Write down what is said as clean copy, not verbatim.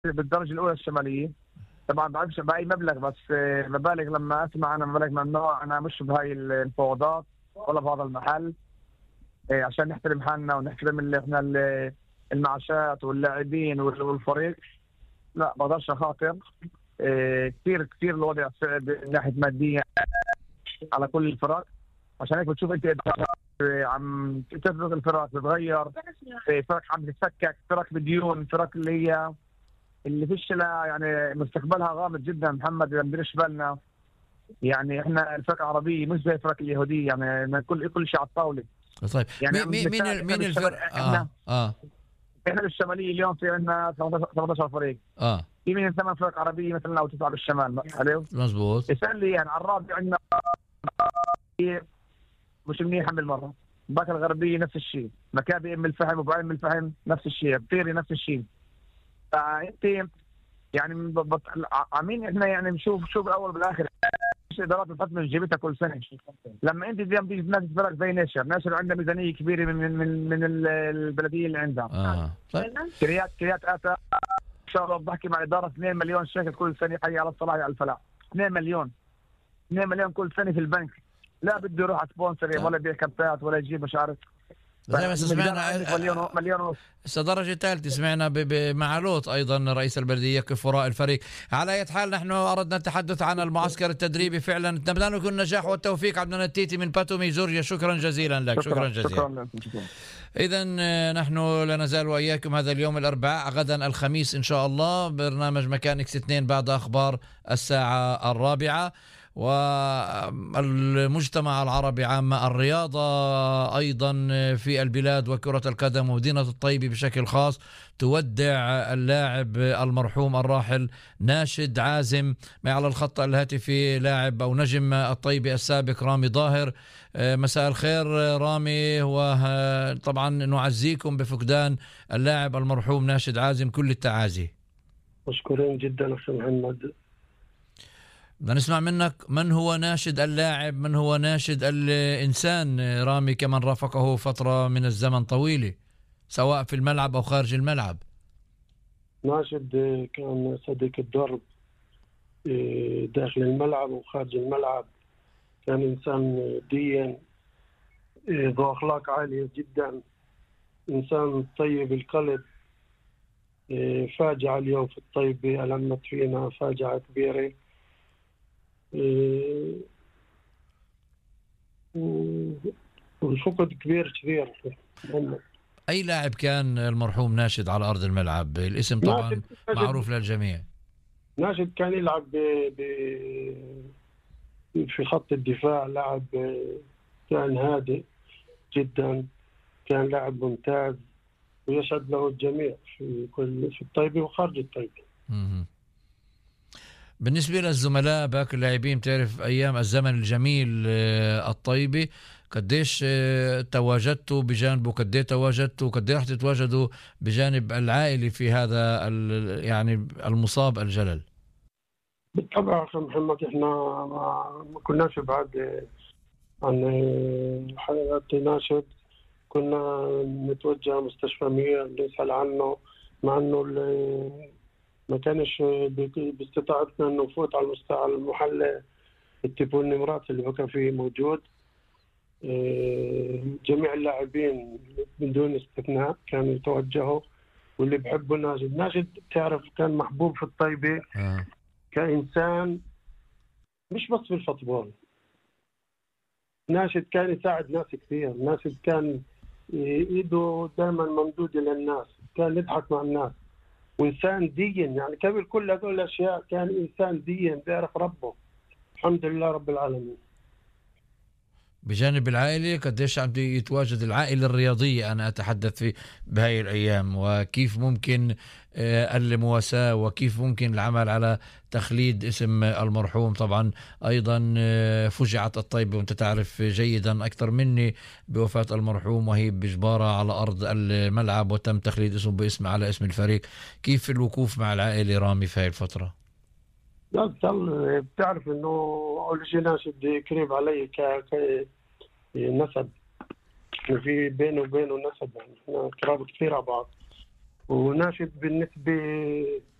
بالدرجة الأولى الشمالية. طبعا ما بعرفش بأي مبلغ، بس مبالغ لما أسمع أنا مبالغ ممنوع. أنا مش بهاي المفاوضات ولا بهذا المحل. عشان نحترم حالنا ونحترم اللي احنا المعاشات واللاعبين والفريق. لا بقدرش أخاطر. كثير كثير الوضع صعب من ناحية مادية على كل الفرق. عشان هيك بتشوف انت عم تفرق الفرق تتغير، فرق عم تتفكك، فرق بديون، فرق اللي فيش لها يعني مستقبلها غامض جدا. محمد اذا بديش بالنا، يعني احنا الفرق العربيه مش زي الفرق اليهوديه، يعني كل شيء على الطاوله. طيب يعني مين الفرق؟ احنا بالشماليه اليوم في عندنا 18 فريق. في من 8 فرق عربيه مثلا او 9 بالشمال. حلو مزبوط. اسال لي يعني على الرابع عندنا مش منيحه بالمره. باكر الغربيه نفس الشيء، مكابي ام الفهم وابو ام الفهم نفس الشيء، بطيري نفس الشيء. فانت يعني عاملين احنا يعني نشوف بالاول بالاخر ايش الادارات بتحط من جيبتها كل سنه. لما انت اليوم تيجي تنافس فرق زي ناشر عندها ميزانيه كبيره من البلديه اللي عندها. طيب. كريات اتا ان شاء الله بحكي مع اداره 2 مليون شيكل كل سنه. حي على الصلاح على الفلاح. 2 مليون كل سنه في البنك. لا بده يروح على سبونسر ولا يبيع كابتات ولا يجيب مش عارف. زي ما سمعنا مليون ونص. درجة ثالثة. سمعنا مع لوط أيضا رئيس البلدية كيف وراء الفريق. على أي حال نحن أردنا التحدث عن المعسكر التدريبي. فعلا نتمنى لكم النجاح والتوفيق. عبد المنعم التيتي من باتومي جورجيا، شكرا جزيلا لك. شكرا جزيلا. إذا نحن لا نزال وإياكم هذا اليوم الأربعاء، غدا الخميس إن شاء الله برنامج مكان إكس 2 بعد أخبار الساعة 4. والمجتمع العربي عامة، الرياضة أيضا في البلاد وكرة القدم ومدينة الطيبة بشكل خاص تودع اللاعب المرحوم الراحل ناشد عازم. معي على الخط الهاتفي لاعب أو نجم الطيبة السابق رامي ظاهر. مساء الخير رامي، وطبعا نعزيكم بفقدان اللاعب المرحوم ناشد عازم، كل التعازي. مشكورين جدا أخي محمد. بدنا نسمع منك من هو ناشد اللاعب، من هو ناشد الإنسان رامي، كمن رافقه فترة من الزمن طويلة سواء في الملعب أو خارج الملعب. ناشد كان صديق الدرب داخل الملعب وخارج الملعب. كان إنسان دين ذو أخلاق عالية جدا، إنسان طيب القلب. فاجعة اليوم في الطيبة، ألمت فينا فاجعة كبيرة. والفقد كبير. أي لاعب كان المرحوم ناشد على أرض الملعب؟ الاسم طبعا معروف للجميع. ناشد كان يلعب في خط الدفاع، لاعب كان هادئ جدا، كان لاعب ممتاز ويشهد له الجميع في الطيبة وخارج الطيبة. بالنسبة للزملاء باقي اللاعبين، تعرف أيام الزمن الجميل الطيبة قديش تواجدتوا بجانبه، قديش تواجدتوا، قديش رح تتواجدوا بجانب العائلة في هذا يعني المصاب الجلل؟ بالطبع أخي محمد، إحنا ما كناش بعد عن حياة ناشد. كنا نتوجه مستشفى مير نسأل عنه، مع أنه ما كانش باستطاعتنا أن نفوت على المحل التليفون نمرات اللي هو كان فيه موجود. جميع اللاعبين بدون استثناء كانوا يتوجهوا، واللي بحبوا ناشد تعرف كان محبوب في الطيبة كإنسان، مش بس في الفوتبول. ناشد كان يساعد ناس كثير، ناشد كان ايده دائما ممدودة للناس، كان يضحك مع الناس، وإنسان دين. يعني قبل كل هذول الأشياء كان إنسان دين بيعرف ربه. الحمد لله رب العالمين. بجانب العائلة قديش عم يتواجد العائلة الرياضية، أنا أتحدث في بهاي الأيام، وكيف ممكن المواساة وكيف ممكن العمل على تخليد اسم المرحوم. طبعا أيضا فجعت الطيبة، وأنت تعرف جيدا أكثر مني بوفاة المرحوم وهي بجبارة على أرض الملعب، وتم تخليد اسمه على اسم الفريق. كيف الوقوف مع العائلة رامي في هاي الفترة؟ لا بتعرف إنه أول شيء ناشد قريب علي كنسب، في بينه وبينه نسب، يعني إحنا قرابة كثير على بعض. وناشد بالنسبة